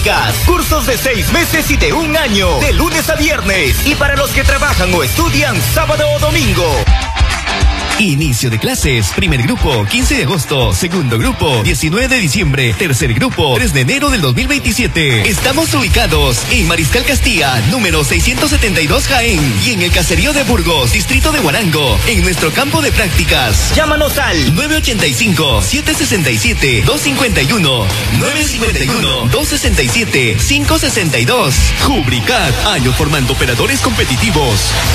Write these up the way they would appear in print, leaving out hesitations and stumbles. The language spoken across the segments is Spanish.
Cursos de 6 meses y de 1 año, de lunes a viernes. Y para los que trabajan o estudian sábado o domingo. Inicio de clases. Primer grupo, 15 de agosto. Segundo grupo, 19 de diciembre. Tercer grupo, 3 de enero del 2027. Estamos ubicados en Mariscal Castilla, número 672 Jaén. Y en el caserío de Burgos, distrito de Huarango, en nuestro campo de prácticas. Llámanos al 985-767-251. 951-267-562. Jubricat, año formando operadores competitivos.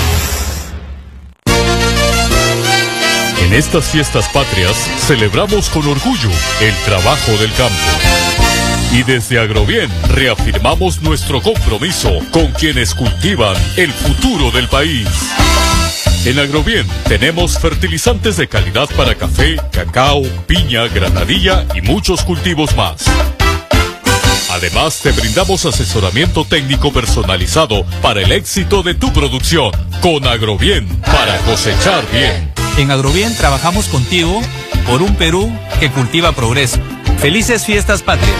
En estas fiestas patrias celebramos con orgullo el trabajo del campo. Y desde Agrobien reafirmamos nuestro compromiso con quienes cultivan el futuro del país. En Agrobien tenemos fertilizantes de calidad para café, cacao, piña, granadilla y muchos cultivos más. Además, te brindamos asesoramiento técnico personalizado para el éxito de tu producción. Con Agrobien, para cosechar bien. En Agrobien trabajamos contigo por un Perú que cultiva progreso. Felices fiestas patrias.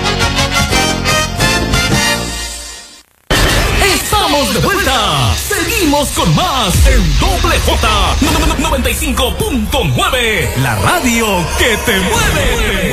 ¡Estamos de vuelta! ¡Seguimos con más en Doble J 95.9! La radio que te mueve,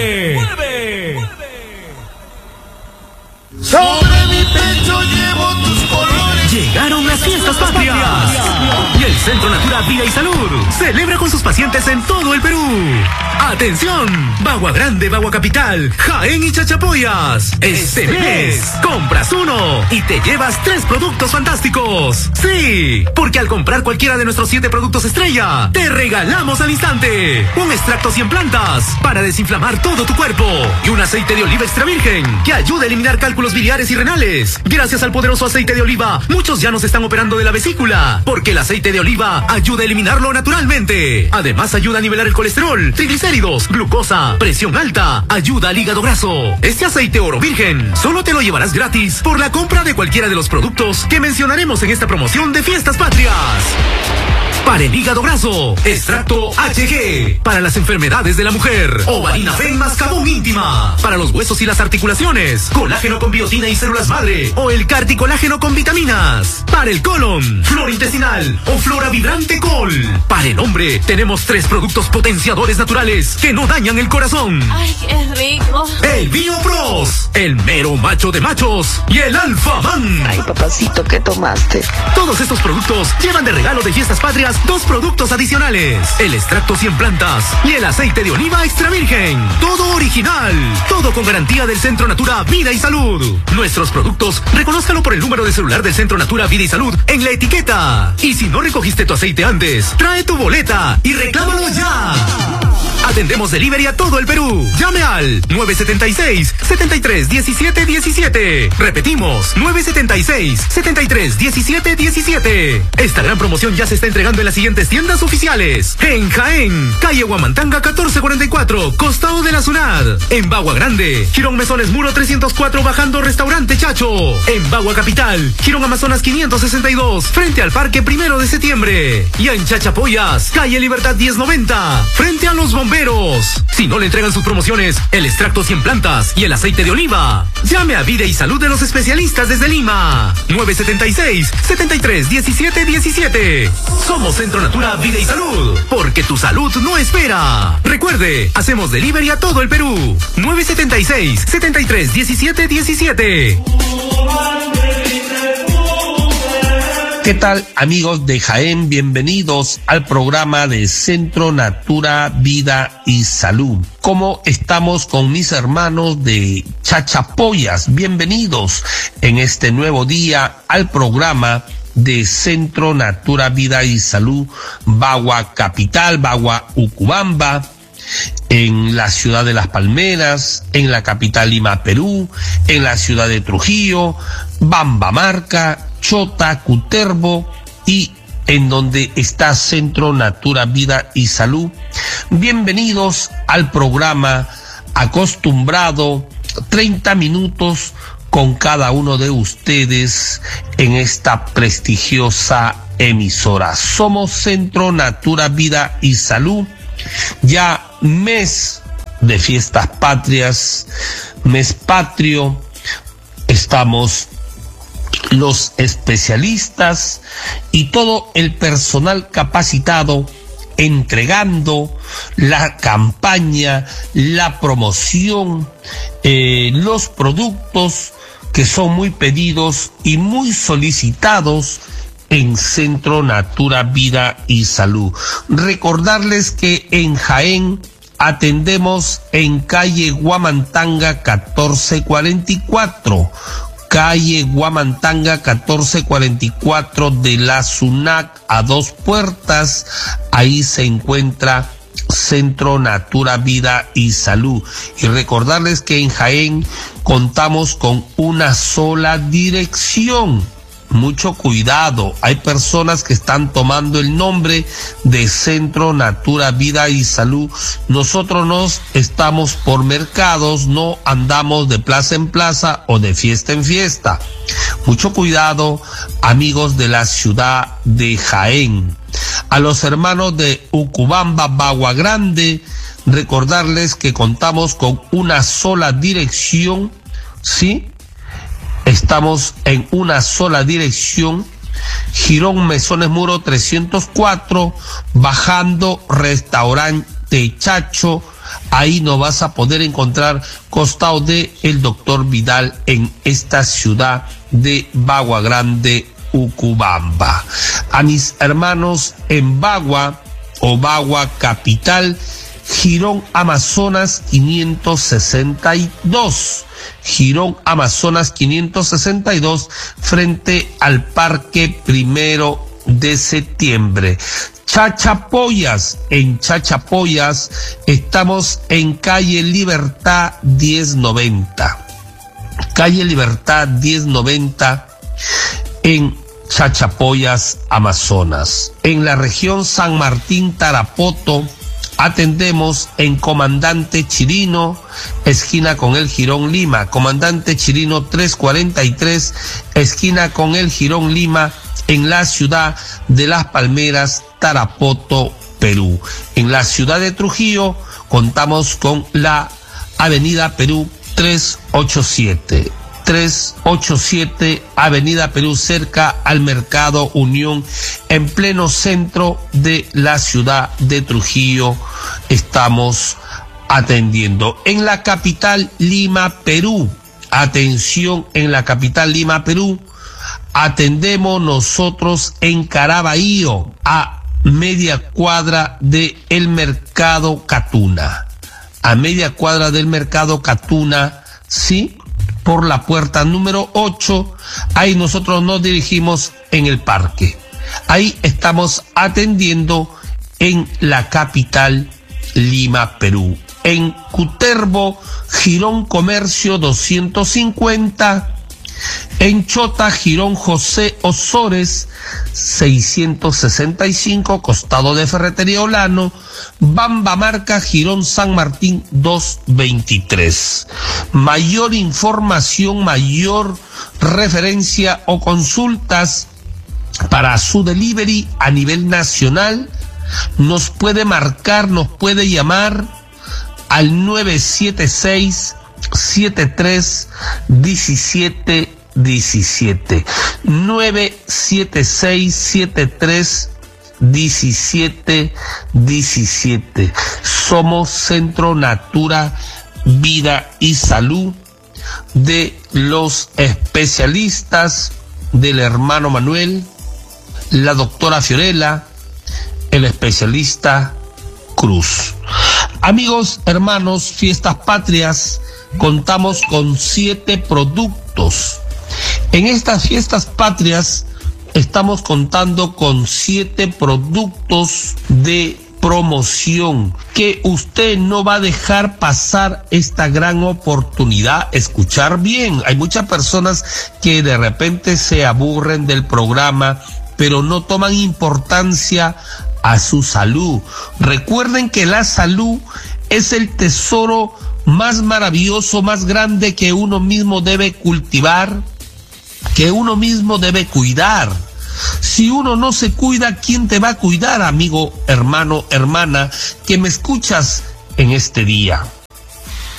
Sobre mi pecho llevo tus colores. Llegaron las fiestas patrias. Y el Centro Natura Vida y Salud celebra con sus pacientes en todo el Perú. ¡Atención! Bagua Grande, Bagua Capital, Jaén y Chachapoyas. Este mes compras uno y te llevas 3 productos fantásticos. Sí, porque al comprar cualquiera de nuestros 7 productos estrella, te regalamos al instante un extracto 100 plantas para desinflamar todo tu cuerpo y un aceite de oliva extra virgen que ayuda a eliminar cálculos biliares y renales. Gracias al poderoso aceite de oliva, muchos ya no se están operando de la vesícula, porque el aceite de oliva ayuda a eliminarlo naturalmente. Además ayuda a nivelar el colesterol, triglicéridos, glucosa, presión alta, ayuda al hígado graso. Este aceite oro virgen solo te lo llevarás gratis por la compra de cualquiera de los productos que mencionaremos en esta promoción de Fiestas Patrias. Para el hígado graso, extracto HG. Para las enfermedades de la mujer, Ovarinafen Mascabón Íntima. Para los huesos y las articulaciones, colágeno con biotina y células madre, o el carticolágeno con vitaminas. Para el colon, flora intestinal o flora vibrante col. Para el hombre, tenemos 3 productos potenciadores naturales que no dañan el corazón. ¡Ay, qué rico! El BioPros, el mero macho de machos, y el Alfa Man. Ay, papacito, ¿qué tomaste? Todos estos productos llevan de regalo de Fiestas Patrias 2 productos adicionales: el extracto 100 plantas y el aceite de oliva extra virgen. Todo original, todo con garantía del Centro Natura Vida y Salud. Nuestros productos, reconózcalo por el número de celular del Centro Natura Vida y Salud en la etiqueta. Y si no recogiste tu aceite antes, trae tu boleta y reclámalo ya. Atendemos delivery a todo el Perú. Llame al 976-73-17-17. Repetimos, 976-73-17-17. Esta gran promoción ya se está entregando en las siguientes tiendas oficiales: en Jaén, calle Huamantanga 1444, costado de la SUNAD. En Bagua Grande, Girón Mesones Muro 304, bajando Restaurante Chacho. En Bagua Capital, Girón Amazonas 562, frente al Parque 1 de Septiembre. Y en Chachapoyas, calle Libertad 1090, frente a los bomberos. Si no le entregan sus promociones, el extracto 100 plantas y el aceite de oliva, llame a Vida y Salud de los especialistas desde Lima. 976-73-17-17. Somos Centro Natura Vida y Salud, porque tu salud no espera. Recuerde, hacemos delivery a todo el Perú. 976-73-17-17. ¿Qué tal, amigos de Jaén? Bienvenidos al programa de Centro Natura Vida y Salud. ¿Cómo estamos con mis hermanos de Chachapoyas? Bienvenidos en este nuevo día al programa de Centro Natura Vida y Salud, Bagua Capital, Bagua Ucubamba, en la ciudad de Las Palmeras, en la capital Lima, Perú, en la ciudad de Trujillo, Bambamarca, Chota, Cutervo y en donde está Centro Natura Vida y Salud. Bienvenidos al programa acostumbrado, 30 minutos con cada uno de ustedes en esta prestigiosa emisora. Somos Centro Natura Vida y Salud, ya mes de Fiestas Patrias, mes patrio, estamos los especialistas y todo el personal capacitado entregando la campaña, la promoción, los productos que son muy pedidos y muy solicitados en Centro Natura Vida y Salud. Recordarles que en Jaén atendemos en calle Huamantanga 1444, calle Huamantanga 1444 de la SUNAC a 2 puertas. Ahí se encuentra Centro Natura Vida y Salud. Y recordarles que en Jaén contamos con una sola dirección. Mucho cuidado, hay personas que están tomando el nombre de Centro Natura Vida y Salud. Nosotros no estamos por mercados, no andamos de plaza en plaza o de fiesta en fiesta. Mucho cuidado, amigos de la ciudad de Jaén. A los hermanos de Ucubamba, Bagua Grande, recordarles que contamos con una sola dirección, ¿sí? Estamos en una sola dirección, Girón Mesones Muro 304, bajando Restaurante Chacho. Ahí nos vas a poder encontrar costado de el Doctor Vidal en esta ciudad de Bagua Grande, Ucubamba. A mis hermanos en Bagua o Bagua Capital, Girón Amazonas 562. Girón Amazonas 562 frente al Parque 1 de Septiembre. Chachapoyas, en Chachapoyas estamos en calle Libertad 1090. Calle Libertad 1090 en Chachapoyas, Amazonas. En la región San Martín, Tarapoto, atendemos en Comandante Chirino, esquina con el Jirón Lima. Comandante Chirino 343, esquina con el Jirón Lima, en la ciudad de Las Palmeras, Tarapoto, Perú. En la ciudad de Trujillo contamos con la Avenida Perú 387. 387 Avenida Perú, cerca al Mercado Unión, en pleno centro de la ciudad de Trujillo. Estamos atendiendo. En la capital Lima, Perú, atención, en la capital Lima, Perú, atendemos nosotros en Caraballo, a media cuadra de el Mercado Catuna. A media cuadra del Mercado Catuna, sí, por la puerta número 8, ahí nosotros nos dirigimos en el parque. Ahí estamos atendiendo en la capital Lima, Perú. En Cutervo, Girón Comercio 250. En Chota, Girón José Osores 665, costado de Ferretería Olano. Bambamarca, Girón San Martín 223. Mayor información, mayor referencia o consultas para su delivery a nivel nacional, nos puede marcar, nos puede llamar al 976 73 17 17 976 73 17 17. Somos Centro Natura Vida y Salud, de los especialistas del hermano Manuel, la doctora Fiorella, el especialista Cruz. Amigos, hermanos, Fiestas Patrias, contamos con 7 productos. En estas Fiestas Patrias estamos contando con 7 productos de promoción que usted no va a dejar pasar esta gran oportunidad. Escuchar bien, hay muchas personas que de repente se aburren del programa, pero no toman importancia a su salud. Recuerden que la salud es el tesoro más maravilloso, más grande que uno mismo debe cultivar, que uno mismo debe cuidar. Si uno no se cuida, ¿quién te va a cuidar, amigo, hermano, hermana, que me escuchas en este día?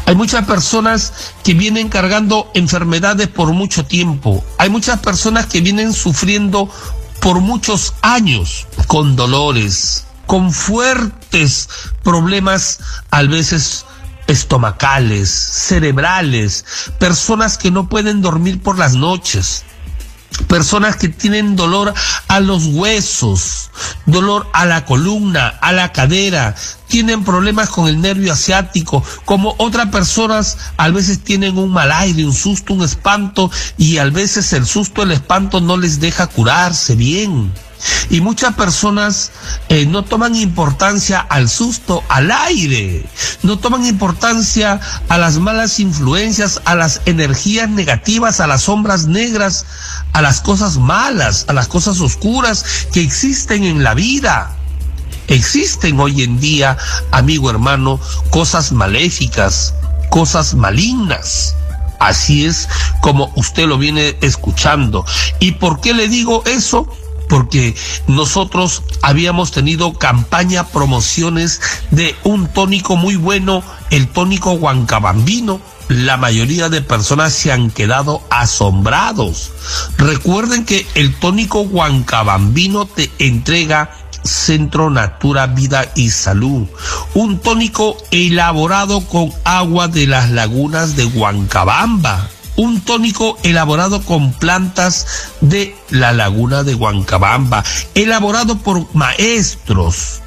Hay muchas personas que vienen cargando enfermedades por mucho tiempo. Hay muchas personas que vienen sufriendo por muchos años con dolores, con fuertes problemas, a veces estomacales, cerebrales, personas que no pueden dormir por las noches, personas que tienen dolor a los huesos, dolor a la columna, a la cadera, tienen problemas con el nervio asiático, como otras personas a veces tienen un mal aire, un susto, un espanto, y a veces el susto, el espanto no les deja curarse bien. Y muchas personas no toman importancia al susto, al aire, no toman importancia a las malas influencias, a las energías negativas, a las sombras negras, a las cosas malas, a las cosas oscuras que existen en la vida. Existen hoy en día, amigo hermano, cosas maléficas, cosas malignas. Así es como usted lo viene escuchando. ¿Y por qué le digo eso? Porque nosotros habíamos tenido campaña, promociones de un tónico muy bueno, el tónico Huancabambino. La mayoría de personas se han quedado asombrados. Recuerden que el tónico Huancabambino te entrega Centro Natura Vida y Salud, un tónico elaborado con agua de las lagunas de Huancabamba. Un tónico elaborado con plantas de la laguna de Huancabamba, elaborado por maestros.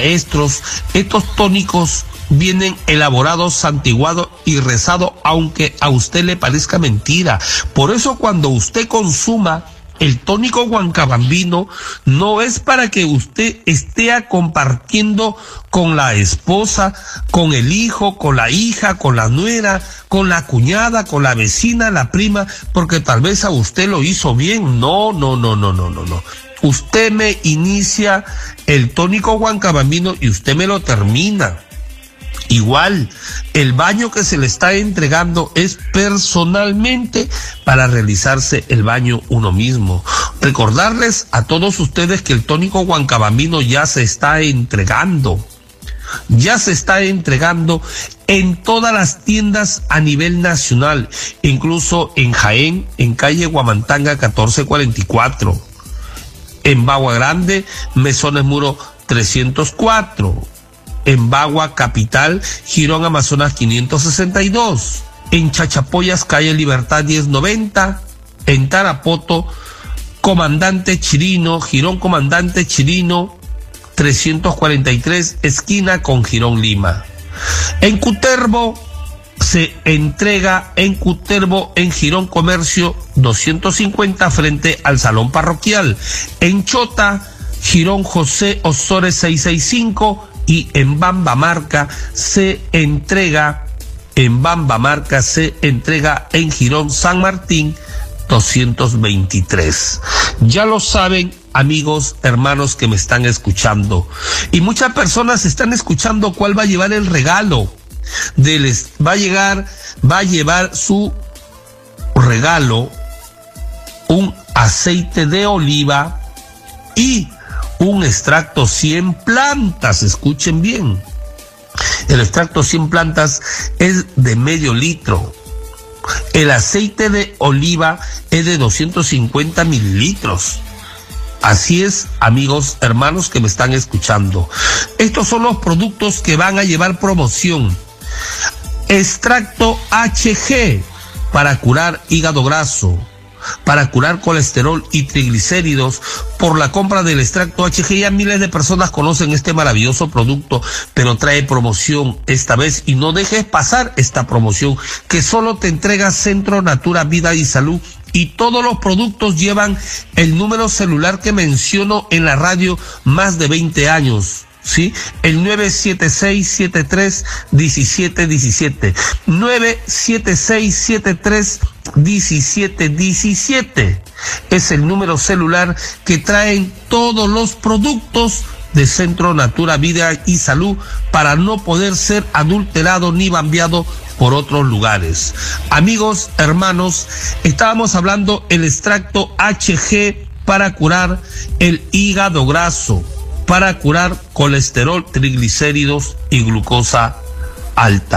Estos tónicos vienen elaborados, santiguados y rezados, aunque a usted le parezca mentira. Por eso cuando usted consuma el tónico Huancabambino, no es para que usted esté compartiendo con la esposa, con el hijo, con la hija, con la nuera, con la cuñada, con la vecina, la prima, porque tal vez a usted lo hizo bien. No. Usted me inicia el tónico Huancabambino y usted me lo termina. Igual, el baño que se le está entregando es personalmente para realizarse el baño uno mismo. Recordarles a todos ustedes que el tónico Huancabambino ya se está entregando en todas las tiendas a nivel nacional, incluso en Jaén, en calle Huamantanga 1444, en Bagua Grande, Mesones Muro 304, en Bagua Capital, Girón Amazonas 562, en Chachapoyas, calle Libertad 1090, en Tarapoto, Comandante Chirino, Girón Comandante Chirino 343, esquina con Girón Lima. En Cutervo se entrega en Girón Comercio 250 frente al Salón Parroquial. En Chota, Girón José Osores 665, y en Bambamarca se entrega en Girón San Martín 223. Ya lo saben, amigos, hermanos que me están escuchando, y muchas personas están escuchando cuál va a llevar el regalo. Va a llevar su regalo un aceite de oliva y un extracto 100 plantas, escuchen bien. El extracto 100 plantas es de medio litro. El aceite de oliva es de 250 mililitros. Así es, amigos, hermanos que me están escuchando. Estos son los productos que van a llevar promoción. Extracto HG para curar hígado graso, para curar colesterol y triglicéridos. Por la compra del extracto HG ya miles de personas conocen este maravilloso producto, pero trae promoción esta vez, y no dejes pasar esta promoción que solo te entrega Centro Natura Vida y Salud. Y todos los productos llevan el número celular que menciono en la radio más de 20 años. ¿Sí? El 976731717, 976731717 es el número celular que traen todos los productos de Centro Natura Vida y Salud, para no poder ser adulterado ni cambiado por otros lugares. Amigos, hermanos, estábamos hablando el extracto HG para curar el hígado graso, para curar colesterol, triglicéridos y glucosa alta. Si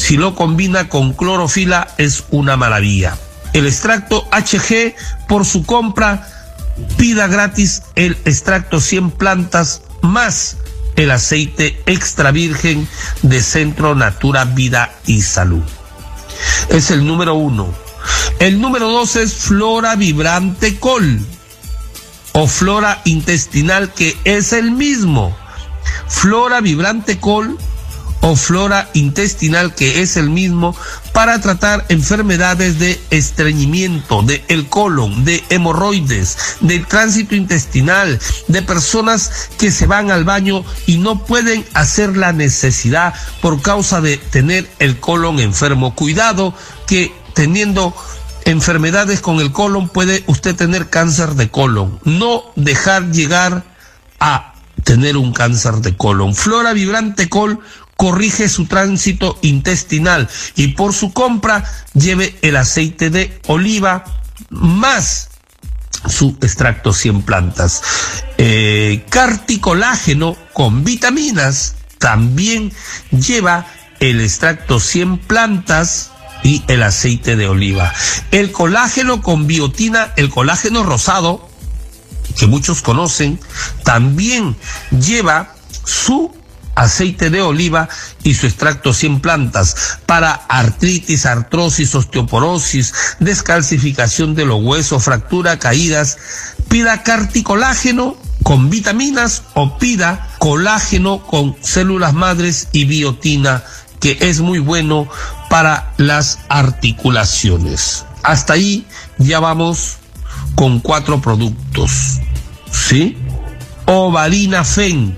Si lo combina con clorofila es una maravilla. El extracto HG, por su compra, pida gratis el extracto 100 plantas más el aceite extra virgen de Centro Natura Vida y Salud. Es el número 1. El número 2 es Flora Vibrante Col o Flora Intestinal, que es el mismo. Flora Vibrante Col o Flora Intestinal, que es el mismo, para tratar enfermedades de estreñimiento, de el colon, de hemorroides, del tránsito intestinal, de personas que se van al baño y no pueden hacer la necesidad por causa de tener el colon enfermo. Cuidado, que teniendo enfermedades con el colon puede usted tener cáncer de colon. No dejar llegar a tener un cáncer de colon. Flora Vibrante Col corrige su tránsito intestinal y por su compra lleve el aceite de oliva más su extracto 100 plantas. Carticolágeno con vitaminas también lleva el extracto 100 plantas y el aceite de oliva. El colágeno con biotina, el colágeno rosado, que muchos conocen, también lleva su aceite de oliva y su extracto 100 plantas para artritis, artrosis, osteoporosis, descalcificación de los huesos, fractura, caídas. Pida carticolágeno con vitaminas o pida colágeno con células madres y biotina, que es muy bueno para las articulaciones. Hasta ahí ya vamos con 4 productos, ¿sí? Ovalina Fen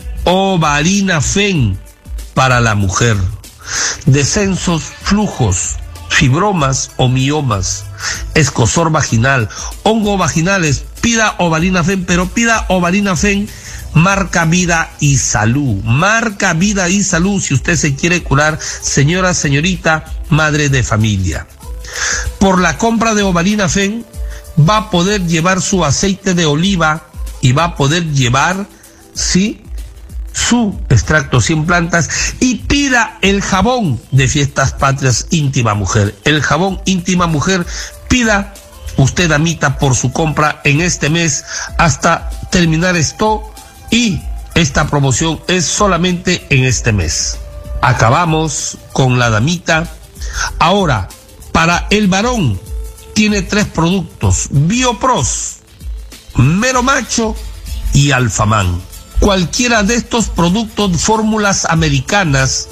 para la mujer. Descensos, flujos, fibromas o miomas, escozor vaginal, hongo vaginales. Pida Ovalina Fen, pero pida Ovalina Fen marca Vida y Salud. Marca Vida y Salud si usted se quiere curar, señora, señorita, madre de familia. Por la compra de Ovalina Fen va a poder llevar su aceite de oliva y va a poder llevar, sí, su extracto 100 plantas, y pida el jabón de Fiestas Patrias Íntima Mujer. El jabón Íntima Mujer, pida usted, damita, por su compra en este mes hasta terminar esto, y esta promoción es solamente en este mes. Acabamos con la damita. Ahora, para el varón, tiene 3 productos: Biopros, Mero Macho y Alfaman. Cualquiera de estos productos, fórmulas americanas,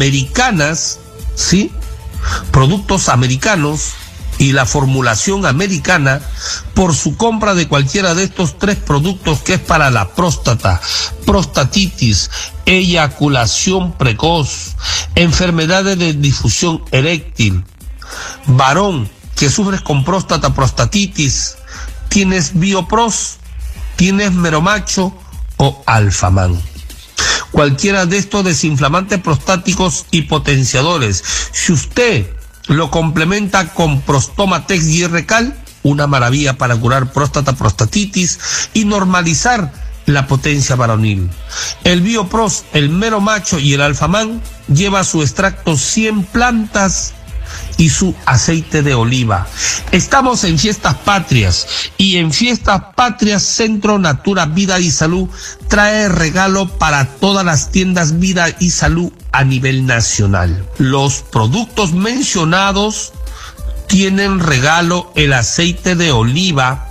¿sí? Productos americanos y la formulación americana, por su compra de cualquiera de estos 3 productos, que es para la próstata, prostatitis, eyaculación precoz, enfermedades de difusión eréctil, varón que sufres con próstata, prostatitis, tienes Biopros, tienes Mero Macho o Alfaman. Cualquiera de estos desinflamantes prostáticos y potenciadores, si usted lo complementa con Prostomatex y Recal, una maravilla para curar próstata, prostatitis y normalizar la potencia varonil. El Biopros, el Mero Macho y el Alfaman lleva su extracto 100 plantas y su aceite de oliva. Estamos en Fiestas Patrias y en Fiestas Patrias Centro Natura Vida y Salud trae regalo para todas las tiendas Vida y Salud a nivel nacional. Los productos mencionados tienen regalo: el aceite de oliva,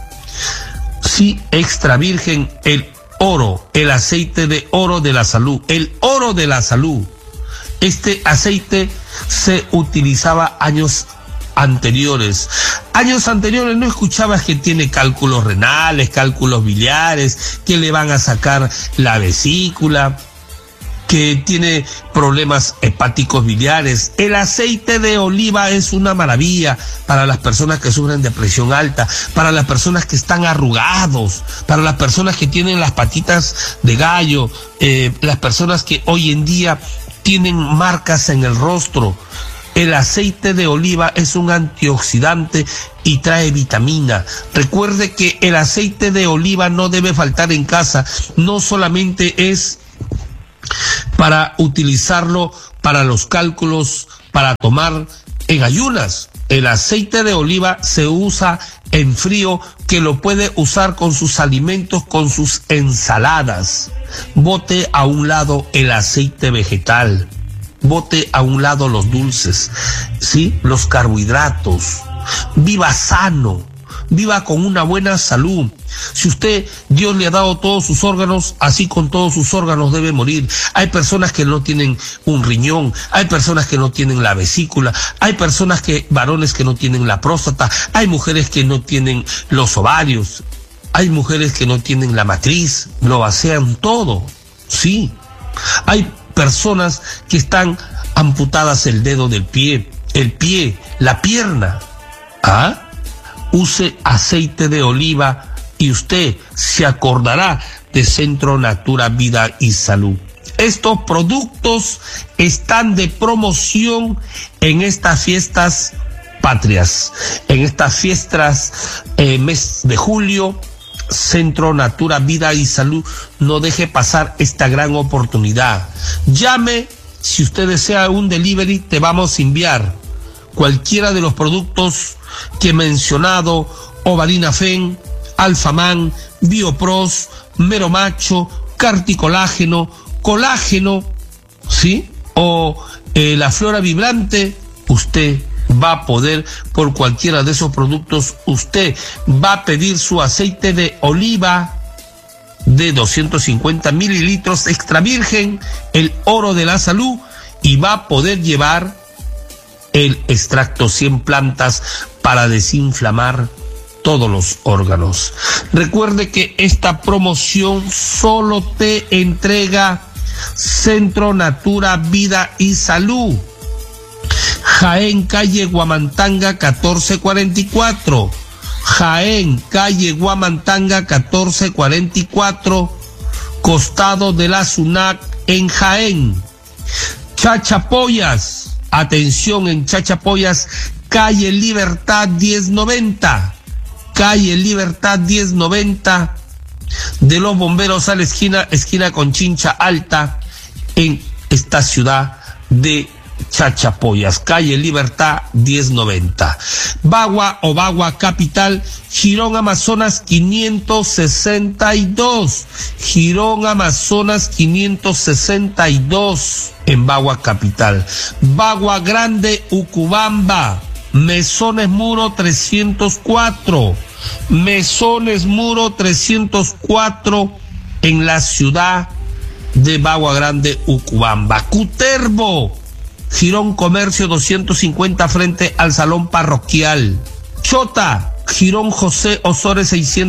sí, extra virgen, el oro, el aceite de oro de la salud, el oro de la salud. Este aceite se utilizaba años anteriores. Años anteriores no escuchabas que tiene cálculos renales, cálculos biliares, que le van a sacar la vesícula, que tiene problemas hepáticos biliares. El aceite de oliva es una maravilla para las personas que sufren de presión alta, para las personas que están arrugados, para las personas que tienen las patitas de gallo, las personas que hoy en día tienen marcas en el rostro. El aceite de oliva es un antioxidante y trae vitamina. Recuerde que el aceite de oliva no debe faltar en casa. No solamente es para utilizarlo para los cálculos para tomar en ayunas. El aceite de oliva se usa en frío, que lo puede usar con sus alimentos, con sus ensaladas. Bote a un lado el aceite vegetal. Bote a un lado los dulces, ¿sí? Los carbohidratos. Viva sano. Viva con una buena salud. Si usted, Dios le ha dado todos sus órganos, así con todos sus órganos debe morir. Hay personas que no tienen un riñón, hay personas que no tienen la vesícula, hay varones que no tienen la próstata, hay mujeres que no tienen los ovarios, hay mujeres que no tienen la matriz, lo vacían todo, sí. Hay personas que están amputadas el dedo del pie, el pie, la pierna, ¿ah? Use aceite de oliva y usted se acordará de Centro Natura Vida y Salud. Estos productos están de promoción en estas fiestas patrias, en estas fiestas mes de julio. Centro Natura Vida y Salud no deje pasar esta gran oportunidad. Llame, si usted desea un delivery, te vamos a enviar cualquiera de los productos que he mencionado: Ovalina-Fen, Alfaman, Biopros, Meromacho, Carticolágeno, colágeno, ¿sí? O la Flora Vibrante. Usted va a poder, por cualquiera de esos productos, usted va a pedir su aceite de oliva de 250 mililitros extra virgen, el oro de la salud, y va a poder llevar el extracto 100 plantas para desinflamar todos los órganos. Recuerde que esta promoción solo te entrega Centro Natura Vida y Salud. Jaén, calle Huamantanga 1444. Jaén, calle Huamantanga 1444, costado de la SUNAC en Jaén. Chachapoyas. Atención, en Chachapoyas, calle Libertad 1090, calle Libertad 1090, de los Bomberos a la esquina con Chincha Alta, en esta ciudad de Chachapoyas, calle Libertad 1090. Bagua o Bagua Capital, Girón Amazonas 562, Girón Amazonas 562, en Bagua Capital. Bagua Grande, Ucubamba, Mesones Muro 304, Mesones Muro 304, en la ciudad de Bagua Grande, Ucubamba. Cutervo, Girón Comercio 250, frente al Salón Parroquial. Chota, Girón José Osores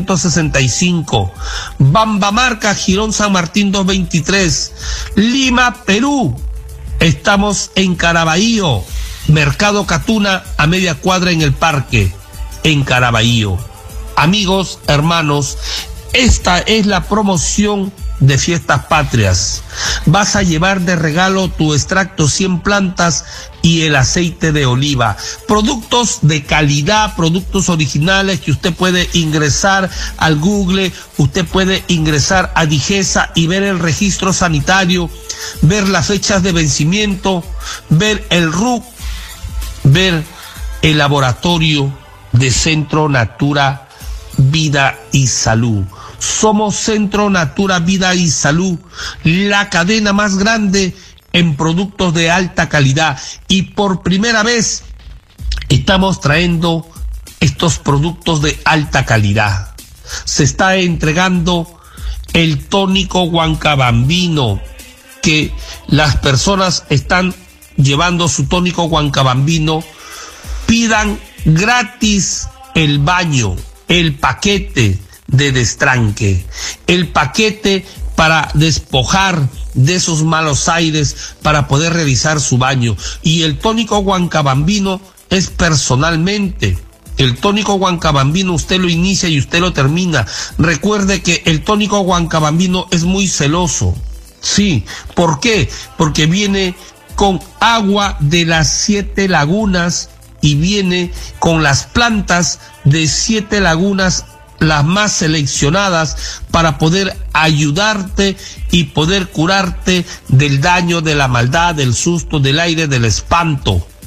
665. Bambamarca, Girón San Martín 223. Lima, Perú. Estamos en Caraballo. Mercado Catuna, a media cuadra en el parque, en Caraballo. Amigos, hermanos, esta es la promoción de Fiestas Patrias. Vas a llevar de regalo tu extracto 100 plantas y el aceite de oliva. Productos de calidad, productos originales que usted puede ingresar al Google, usted puede ingresar a Digesa y ver el registro sanitario, ver las fechas de vencimiento, ver el RUC, ver el laboratorio de Centro Natura Vida y Salud. Somos Centro Natura Vida y Salud, la cadena más grande en productos de alta calidad, y por primera vez estamos trayendo estos productos de alta calidad. Se está entregando el tónico Huancabambino, que las personas están llevando su tónico Huancabambino. Pidan gratis el baño, el paquete de destranque, el paquete para despojar de esos malos aires, para poder realizar su baño. Y el tónico Huancabambino es personalmente. El tónico Huancabambino usted lo inicia y usted lo termina. Recuerde que el tónico Huancabambino es muy celoso. Sí, ¿por qué? Porque viene con agua de las 7 lagunas y viene con las plantas de 7 lagunas, las más seleccionadas, para poder ayudarte y poder curarte del daño, de la maldad, del susto, del aire, del espanto.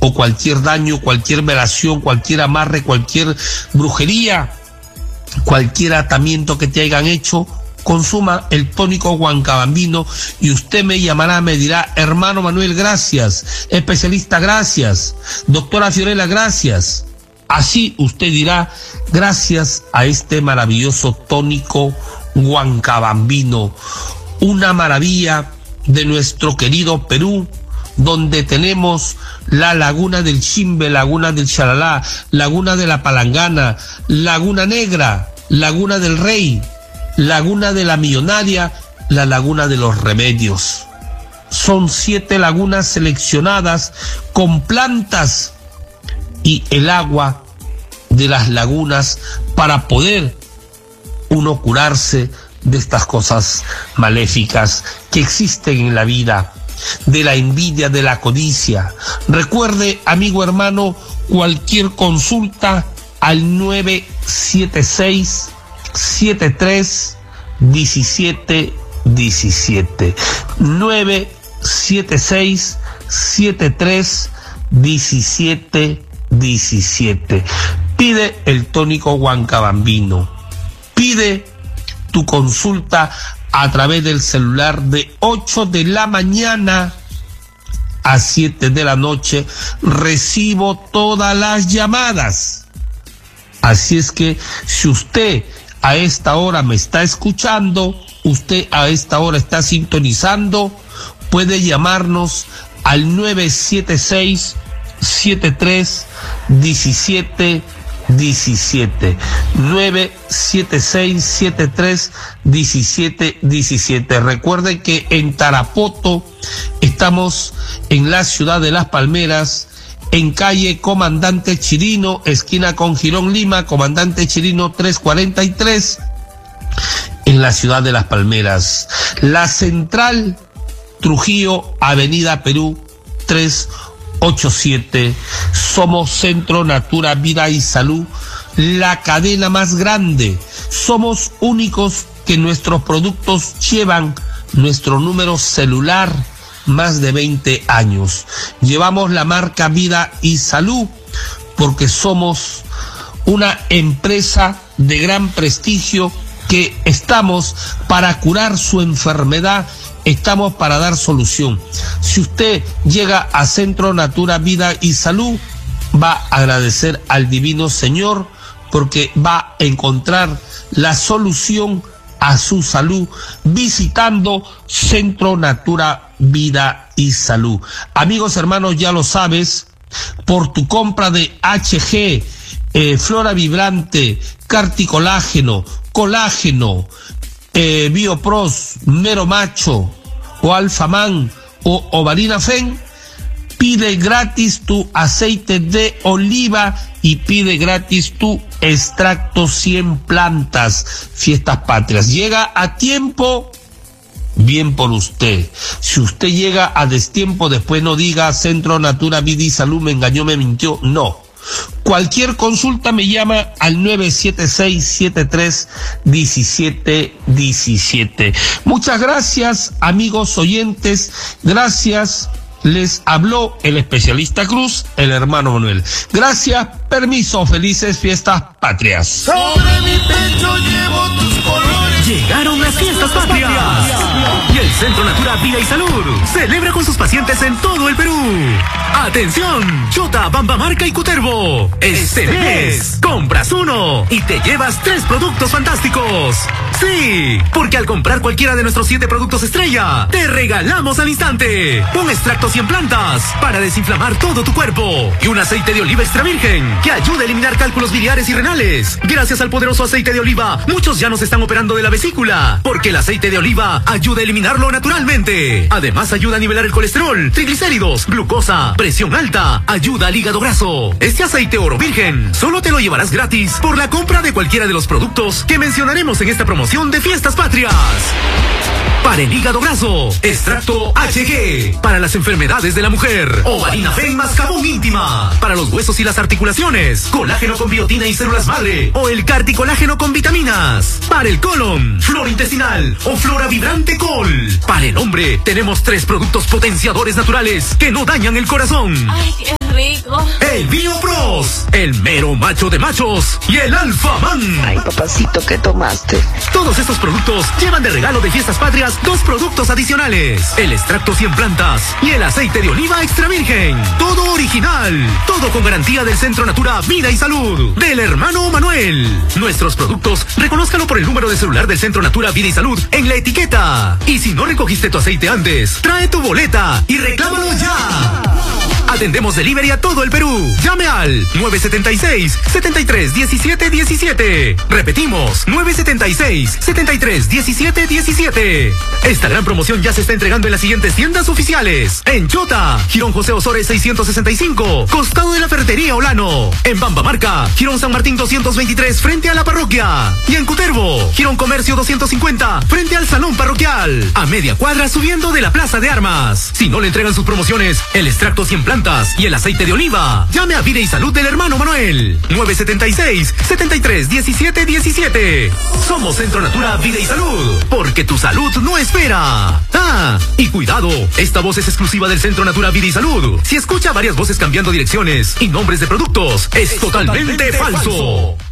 o cualquier daño, cualquier velación, cualquier amarre, cualquier brujería, cualquier atamiento que te hayan hecho, consuma el tónico Huancabambino y usted me llamará, me dirá: hermano Manuel, gracias; especialista, gracias; doctora Fiorella, gracias. Así usted dirá: gracias a este maravilloso tónico Huancabambino, una maravilla de nuestro querido Perú, donde tenemos la laguna del Chimbe, laguna del Chalalá, laguna de la Palangana, laguna Negra, laguna del Rey, laguna de la Millonaria, la laguna de los Remedios. Son 7 lagunas seleccionadas con plantas y el agua de las lagunas para poder uno curarse de estas cosas maléficas que existen en la vida, de la envidia, de la codicia. Recuerde, amigo hermano, cualquier consulta al 976 73 17 17 976 73 17 17. Pide el tónico Huancabambino. Pide tu consulta a través del celular de 8 de la mañana a 7 de la noche. Recibo todas las llamadas. Así es que si usted a esta hora me está escuchando, usted a esta hora está sintonizando, puede llamarnos al 976 73 17 17 976 73 17 17. Recuerden que en Tarapoto estamos en la ciudad de Las Palmeras, en calle Comandante Chirino, esquina con Girón Lima, Comandante Chirino 343, en la ciudad de Las Palmeras. La Central Trujillo, Avenida Perú 387. Somos Centro Natura Vida y Salud, la cadena más grande. Somos únicos que nuestros productos llevan nuestro número celular, más de 20 años. Llevamos la marca Vida y Salud porque somos una empresa de gran prestigio que estamos para curar su enfermedad, estamos para dar solución. Si usted llega a Centro Natura Vida y Salud, va a agradecer al Divino Señor porque va a encontrar la solución a su salud visitando Centro Natura Vida y Salud. Amigos hermanos, ya lo sabes, por tu compra de HG, Flora Vibrante, Carticolágeno, Colágeno, Biopros, Mero Macho o Alfaman o Ovarina Fen, pide gratis tu aceite de oliva y pide gratis tu extracto 100 plantas. Fiestas Patrias. Llega a tiempo, bien por usted. Si usted llega a destiempo, después no diga Centro Natura Vida y Salud me engañó, me mintió. No. Cualquier consulta me llama al 976-73-1717. Muchas gracias, amigos oyentes. Gracias. Les habló el especialista Cruz, el hermano Manuel. Gracias, permiso, felices Fiestas Patrias. Sobre mi pecho llevo tus colores. Llegaron las Fiestas Patrias. Y el Centro Natura Vida y Salud celebra con sus pacientes en todo el Perú. ¡Atención! Chota, Bambamarca y Cutervo. Este mes compras uno y te llevas 3 productos fantásticos. Sí, porque al comprar cualquiera de nuestros 7 productos estrella, te regalamos al instante un extracto 100 plantas para desinflamar todo tu cuerpo y un aceite de oliva extra virgen que ayuda a eliminar cálculos biliares y renales. Gracias al poderoso aceite de oliva, muchos ya nos están operando de la vesícula, porque el aceite de oliva ayuda a eliminarlo naturalmente. Además ayuda a nivelar el colesterol, triglicéridos, glucosa, presión alta, ayuda al hígado graso. Este aceite oro virgen solo te lo llevarás gratis por la compra de cualquiera de los productos que mencionaremos en esta promoción de Fiestas Patrias. Para el hígado graso, extracto HG. Para las enfermedades de la mujer, Ovarina Fen más jabón íntima. Para los huesos y las articulaciones, colágeno con biotina y células madre o el carticolágeno con vitaminas. Para el colon, flora intestinal o flora vibrante col. Para el hombre, tenemos 3 productos potenciadores naturales que no dañan el corazón. Ay, qué rico. El Bio Bros, el mero macho de machos y el Alfa Man. Ay, papacito, ¿qué tomaste? Todos estos productos llevan de regalo de Fiestas Patrias 2 productos adicionales: el extracto 100 plantas y el aceite de oliva extra virgen. Todo original, todo con garantía del Centro Natura Vida y Salud, del hermano Manuel. Nuestros productos, reconózcalo por el número de celular del Centro Natura Vida y Salud en la etiqueta. Y si no recogiste tu aceite antes, trae tu boleta y reclámalo ya. Atendemos delivery a todo el Perú. Llame al 976-73-17-17. Repetimos, 976-73-17-17. Esta gran promoción ya se está entregando en las siguientes tiendas oficiales: en Chota, Girón José Osores 665, costado de la Ferretería Olano; en Bambamarca, Girón San Martín 223, frente a la parroquia; y en Cutervo, Girón Comercio 250, frente al salón parroquial, a media cuadra subiendo de la Plaza de Armas. Si no le entregan sus promociones, el extracto 100 plantas y el aceite de oliva, llame a Vida y Salud del hermano Manuel. 976-73-17-17. Somos Centro Natura Vida y Salud, porque tu salud no espera. Ah, y cuidado, esta voz es exclusiva del Centro Natura Vida y Salud. Si escucha varias voces cambiando direcciones y nombres de productos, es totalmente falso.